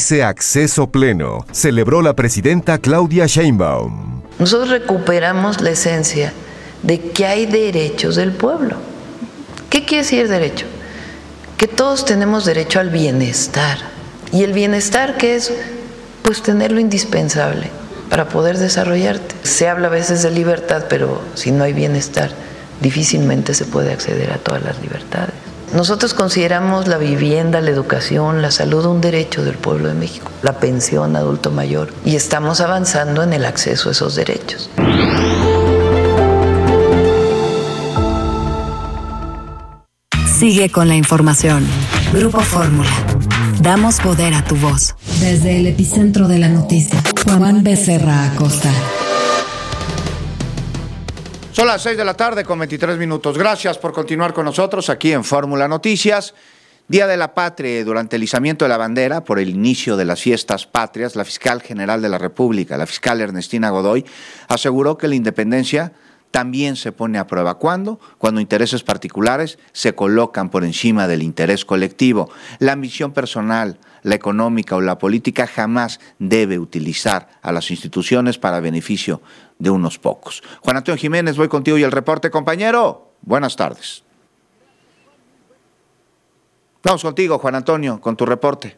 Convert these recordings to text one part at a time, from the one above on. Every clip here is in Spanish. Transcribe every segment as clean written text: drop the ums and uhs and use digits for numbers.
dice acceso pleno, celebró la presidenta Claudia Sheinbaum. Nosotros recuperamos la esencia de que hay derechos del pueblo. ¿Qué quiere decir derecho? Que todos tenemos derecho al bienestar. ¿Y el bienestar qué es? Pues tener lo indispensable para poder desarrollarte. Se habla a veces de libertad, pero si no hay bienestar, difícilmente se puede acceder a todas las libertades. Nosotros consideramos la vivienda, la educación, la salud un derecho del pueblo de México, la pensión adulto mayor, y estamos avanzando en el acceso a esos derechos. Sigue con la información. Grupo Fórmula. Damos poder a tu voz. Desde el epicentro de la noticia, Juan Becerra Acosta. Son las 6 de la tarde con 23 minutos. Gracias por continuar con nosotros aquí en Fórmula Noticias. Día de la Patria. Durante el izamiento de la bandera por el inicio de las fiestas patrias, la fiscal general de la República, la fiscal Ernestina Godoy, aseguró que la independencia también se pone a prueba. ¿Cuándo? Cuando intereses particulares se colocan por encima del interés colectivo. La ambición personal, la económica o la política jamás debe utilizar a las instituciones para beneficio de unos pocos. Juan Antonio Jiménez, voy contigo y el reporte, compañero. Buenas tardes. Vamos contigo, Juan Antonio, con tu reporte.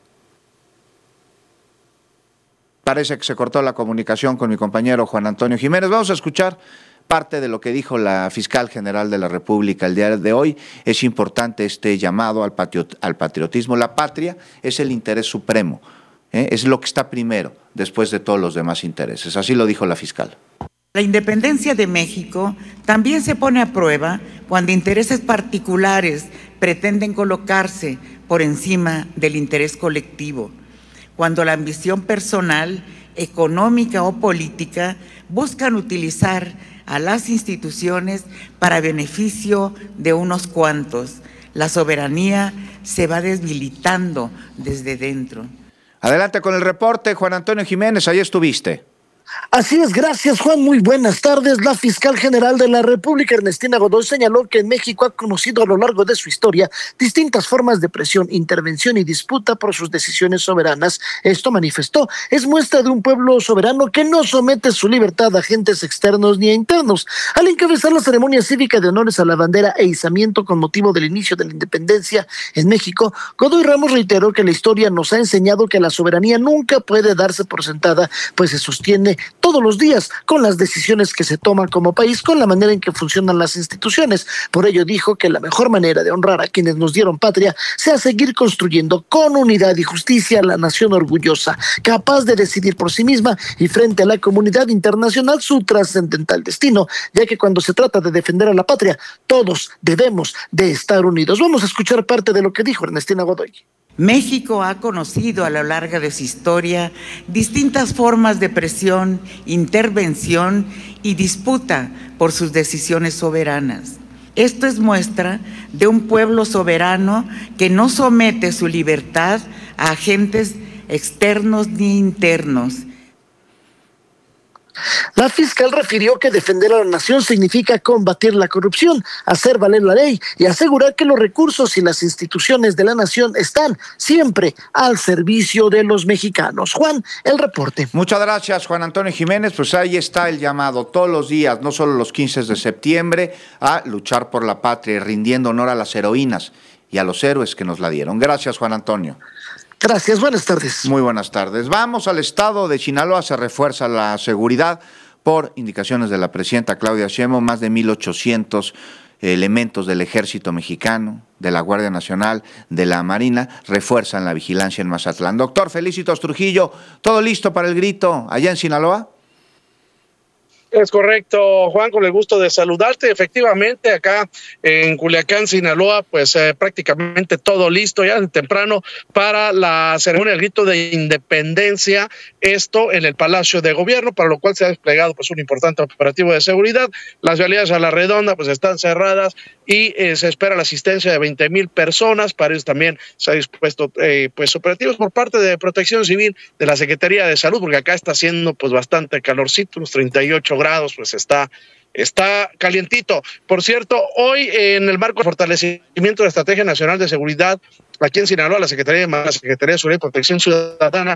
Parece que se cortó la comunicación con mi compañero Juan Antonio Jiménez. Vamos a escuchar parte de lo que dijo la fiscal general de la República el día de hoy. Es importante este llamado al patriotismo. La patria es el interés supremo, es lo que está primero, después de todos los demás intereses. Así lo dijo la fiscal. La independencia de México también se pone a prueba cuando intereses particulares pretenden colocarse por encima del interés colectivo, cuando la ambición personal, económica o política buscan utilizar a las instituciones para beneficio de unos cuantos. La soberanía se va debilitando desde dentro. Adelante con el reporte, Juan Antonio Jiménez, ahí estuviste. Así es, gracias Juan, muy buenas tardes. La fiscal general de la República, Ernestina Godoy, señaló que México ha conocido a lo largo de su historia distintas formas de presión, intervención y disputa por sus decisiones soberanas. Esto, manifestó, es muestra de un pueblo soberano que no somete su libertad a agentes externos ni a internos. Al encabezar la ceremonia cívica de honores a la bandera e izamiento con motivo del inicio de la independencia en México, Godoy Ramos reiteró que la historia nos ha enseñado que la soberanía nunca puede darse por sentada, pues se sostiene todos los días con las decisiones que se toman como país, con la manera en que funcionan las instituciones. Por ello dijo que la mejor manera de honrar a quienes nos dieron patria sea seguir construyendo con unidad y justicia la nación orgullosa, capaz de decidir por sí misma y frente a la comunidad internacional su trascendental destino, ya que cuando se trata de defender a la patria, todos debemos de estar unidos. Vamos a escuchar parte de lo que dijo Ernestina Godoy. México ha conocido a lo largo de su historia distintas formas de presión, intervención y disputa por sus decisiones soberanas. Esto es muestra de un pueblo soberano que no somete su libertad a agentes externos ni internos. La fiscal refirió que defender a la nación significa combatir la corrupción, hacer valer la ley y asegurar que los recursos y las instituciones de la nación están siempre al servicio de los mexicanos. Juan, el reporte. Muchas gracias, Juan Antonio Jiménez. Pues ahí está el llamado todos los días, no solo los 15 de septiembre, a luchar por la patria, rindiendo honor a las heroínas y a los héroes que nos la dieron. Gracias, Juan Antonio. Gracias, buenas tardes. Muy buenas tardes. Vamos al estado de Sinaloa, se refuerza la seguridad por indicaciones de la presidenta Claudia Sheinbaum, más de 1,800 elementos del Ejército Mexicano, de la Guardia Nacional, de la Marina, refuerzan la vigilancia en Mazatlán. Doctor Felicitos Trujillo, ¿todo listo para el grito allá en Sinaloa? Es correcto, Juan, con el gusto de saludarte. Efectivamente, acá en Culiacán, Sinaloa, pues prácticamente todo listo ya de temprano para la ceremonia del grito de independencia, esto en el Palacio de Gobierno, para lo cual se ha desplegado pues un importante operativo de seguridad. Las vialidades a la redonda pues están cerradas y se espera la asistencia de 20,000 personas. Para eso también se ha dispuesto pues operativos por parte de Protección Civil, de la Secretaría de Salud, porque acá está haciendo pues bastante calorcito, unos 38 grados, pues está calientito. Por cierto, hoy en el marco de fortalecimiento de la Estrategia Nacional de Seguridad, aquí en Sinaloa, la Secretaría de Seguridad y Protección Ciudadana